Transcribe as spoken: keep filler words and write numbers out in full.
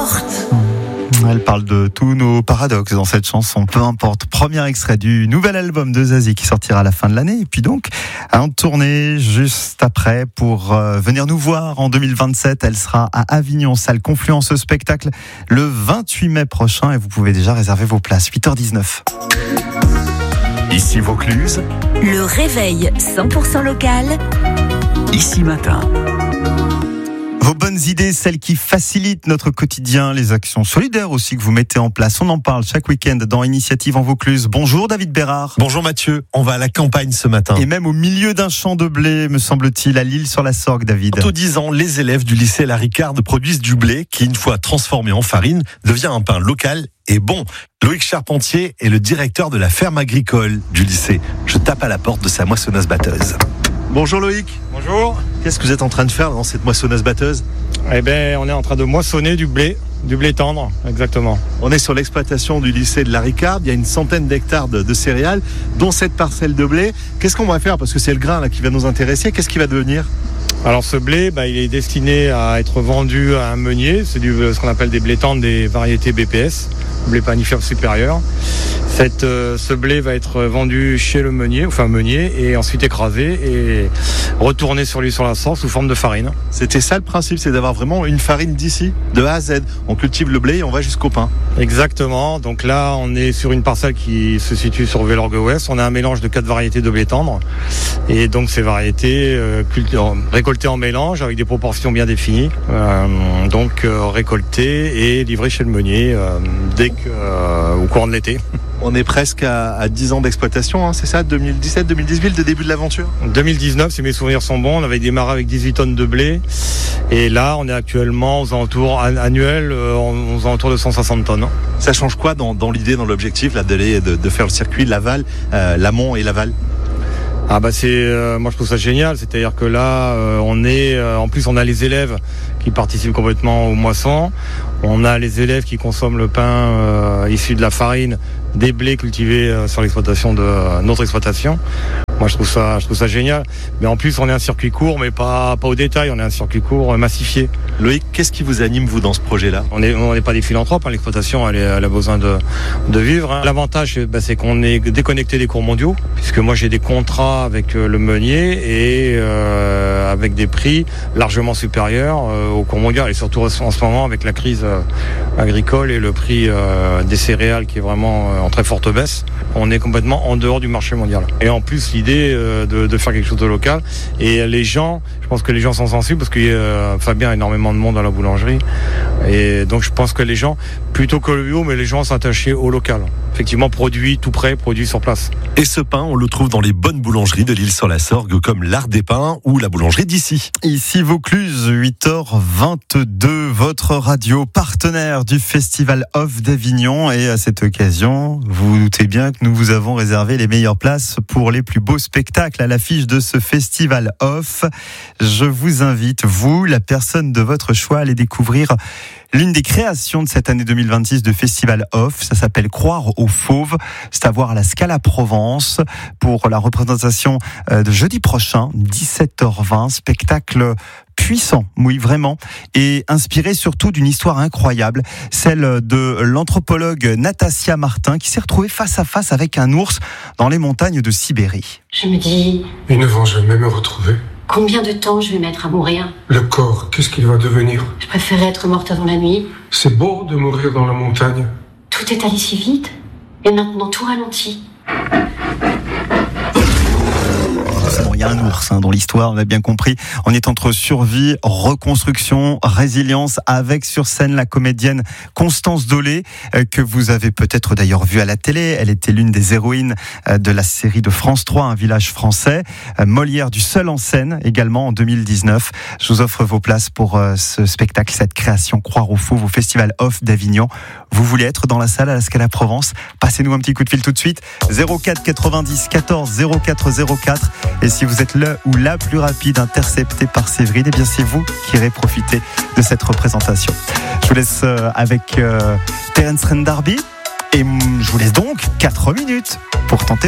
importe. Elle parle de tous nos paradoxes dans cette chanson, peu importe. Premier extrait du nouvel album de Zazie qui sortira à la fin de l'année. Et puis donc, en tournée juste après pour euh, venir nous voir en deux mille vingt-sept. Elle sera à Avignon, salle Confluence spectacle, le vingt-huit mai prochain. Et vous pouvez déjà réserver vos places, huit heures dix-neuf. Ici Vaucluse. Le réveil cent pour cent local. Ici Matin. Vos bonnes idées, celles qui facilitent notre quotidien, les actions solidaires aussi que vous mettez en place. On en parle chaque week-end dans Initiative en Vaucluse. Bonjour David Bérard. Bonjour Mathieu, on va à la campagne ce matin. Et même au milieu d'un champ de blé, me semble-t-il, à l'Isle-sur-la-Sorgue, David. Aux dix ans, les élèves du lycée La Ricarde produisent du blé qui, une fois transformé en farine, devient un pain local et bon. Loïc Charpentier est le directeur de la ferme agricole du lycée. Je tape à la porte de sa moissonneuse-batteuse. Bonjour Loïc. Bonjour. Qu'est-ce que vous êtes en train de faire dans cette moissonneuse-batteuse ? Eh bien, on est en train de moissonner du blé, du blé tendre, exactement. On est sur l'exploitation du lycée de La Ricarde. Il y a une centaine d'hectares de, de céréales, dont cette parcelle de blé. Qu'est-ce qu'on va faire ? Parce que c'est le grain là qui va nous intéresser. Qu'est-ce qui va devenir ? Alors ce blé, bah, il est destiné à être vendu à un meunier. C'est du, ce qu'on appelle des blés tendres, des variétés B P S, blé pagnifère supérieur. Cette, euh, ce blé va être vendu chez le meunier, enfin meunier, et ensuite écrasé et retourné sur l'Isle-sur-la-Sorgue sous forme de farine. C'était ça le principe, c'est d'avoir vraiment une farine d'ici, de A à Z. On cultive le blé et on va jusqu'au pain. Exactement. Donc là, on est sur une parcelle qui se situe sur Vélorgue-Ouest. On a un mélange de quatre variétés de blé tendre. Et donc ces variétés euh, culti- récoltées en mélange avec des proportions bien définies. Euh, donc euh, récoltées et livrées chez le meunier euh, dès que, euh, au courant de l'été. On est presque à, à dix ans d'exploitation, hein, c'est ça, deux mille dix-sept deux mille dix-huit, le début de l'aventure ? deux mille dix-neuf, si mes souvenirs sont bons, on avait démarré avec dix-huit tonnes de blé. Et là, on est actuellement aux alentours annuels, euh, aux alentours de cent soixante tonnes. Ça change quoi dans, dans l'idée, dans l'objectif là, d'aller, de, de faire le circuit l'aval, euh, l'amont et l'aval ? Ah bah c'est, euh, moi je trouve ça génial, c'est-à-dire que là euh, on est, euh, en plus on a les élèves qui participent complètement aux moissons, on a les élèves qui consomment le pain euh, issu de la farine des blés cultivés euh, sur l'exploitation de euh, notre exploitation. Moi je trouve ça, je trouve ça génial, mais en plus on est un circuit court, mais pas pas au détail, on est un circuit court euh, massifié. Loïc, qu'est-ce qui vous anime vous dans ce projet-là ? On n'est on n'est pas des philanthropes, hein, l'exploitation elle, est, elle a besoin de de vivre. Hein. L'avantage bah, c'est qu'on est déconnecté des cours mondiaux, puisque moi j'ai des contrats avec euh, le meunier et euh, avec des prix largement supérieurs euh, au cours mondial, et surtout en ce moment avec la crise euh, agricole et le prix euh, des céréales qui est vraiment euh, en très forte baisse. On est complètement en dehors du marché mondial. Et en plus l'idée euh, de, de faire quelque chose de local, et les gens, je pense que les gens sont sensibles parce que euh, Fabien a énormément de monde dans la boulangerie, et donc je pense que les gens, plutôt que le bio, mais les gens s'attachaient au local. Effectivement, produit tout prêt, produit sur place. Et ce pain, on le trouve dans les bonnes boulangeries de l'Isle-sur-la-Sorgue, comme l'Art des Pains ou la boulangerie d'ici. Ici Vaucluse, huit heures vingt-deux, votre radio partenaire du Festival Off d'Avignon. Et à cette occasion, vous vous doutez bien que nous vous avons réservé les meilleures places pour les plus beaux spectacles à l'affiche de ce Festival Off. Je vous invite, vous, la personne de votre choix, à aller découvrir l'une des créations de cette année deux mille vingt-six de Festival Off. Ça s'appelle Croire aux Fauves. C'est à voir à la Scala Provence pour la représentation de jeudi prochain, dix-sept heures vingt. Spectacle puissant, oui, vraiment, et inspiré surtout d'une histoire incroyable, celle de l'anthropologue Natasia Martin, qui s'est retrouvée face à face avec un ours dans les montagnes de Sibérie. Je me dis... Ils ne vont jamais me retrouver. Combien de temps je vais mettre à mourir ? Le corps, qu'est-ce qu'il va devenir ? Je préférais être morte avant la nuit. C'est beau de mourir dans la montagne. Tout est allé si vite, et maintenant tout ralentit. Il y a un ours hein, dans l'histoire, on a bien compris. On est entre survie, reconstruction, résilience, avec sur scène la comédienne Constance Dolé, euh, que vous avez peut-être d'ailleurs vue à la télé. Elle était l'une des héroïnes euh, de la série de France trois, Un village français. Euh, Molière du seul en scène, également en deux mille dix-neuf. Je vous offre vos places pour euh, ce spectacle, cette création Croire aux Fauves au Festival Off d'Avignon. Vous voulez être dans la salle à la Scala Provence ? Passez-nous un petit coup de fil tout de suite. zéro quatre quatre-vingt-dix quatorze zéro quatre zéro quatre. Et si vous êtes le ou la plus rapide intercepté par Séverine, eh bien c'est vous qui irez profiter de cette représentation. Je vous laisse avec euh, Terence Rendarby et je vous laisse donc quatre minutes pour tenter